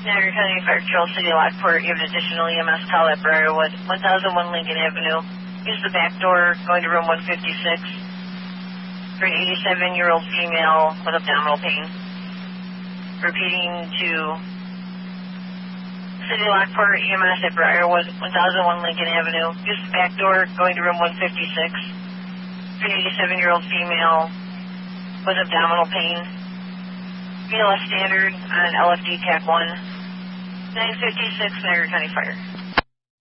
Niagara County Fire Patrol, City of Lockport, you have an additional EMS call at Briarwood, 1001 Lincoln Avenue. Use the back door going to room 156 for an 87-year-old female with abdominal pain. Repeating to City of Lockport, EMS at Briarwood, 1001 Lincoln Avenue. Use the back door going to room 156 for an 87-year-old female with abdominal pain. BLS standard on LFD TAC 1, 956 Niagara County Fire.